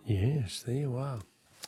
Yes, there you are.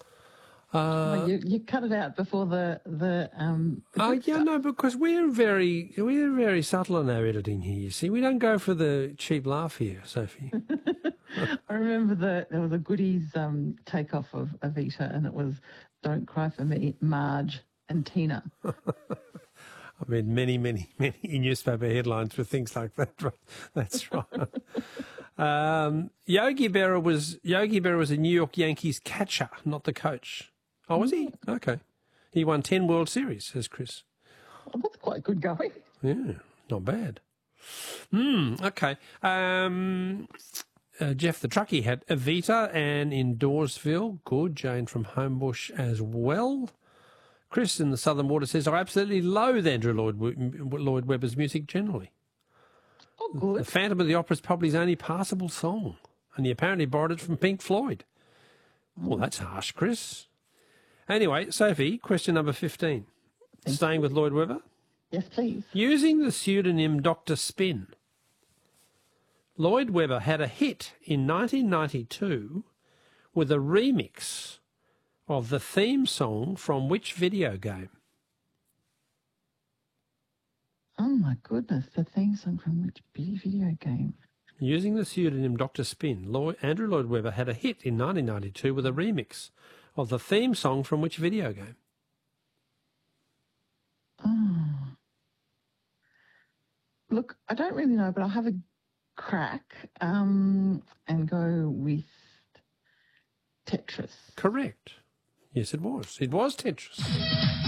You cut it out before the yeah, stuff. no, because we're very subtle in our editing here. You see, we don't go for the cheap laugh here, Sophie. I remember there was a goodies takeoff of Evita, and it was "Don't Cry for Me, Marge and Tina." I mean, many newspaper headlines with things like that. Right? That's right. Yogi Berra was a New York Yankees catcher, not the coach. Oh, was he? Okay. He won 10 World Series, says Chris. Well, that's quite good going. Yeah, not bad. Okay. Jeff the Truckie had Evita and in Dawesville. Good. Jane from Homebush as well. Chris in the Southern Water says, I absolutely loathe Andrew Lloyd Webber's music generally. Oh, good. The Phantom of the Opera is probably his only passable song, and he apparently borrowed it from Pink Floyd. Well, that's harsh, Chris. Anyway, Sophie, question number 15. Staying with Lloyd Webber? Yes, please. Using the pseudonym Dr. Spin, Lloyd Webber had a hit in 1992 with a remix of the theme song from which video game? Oh, my goodness. The theme song from which video game? Using the pseudonym Dr. Spin, Andrew Lloyd Webber had a hit in 1992 with a remix of the theme song from which video game? Oh. Look, I don't really know, but I'll have a crack and go with Tetris. Correct. Yes, it was. It was Tetris.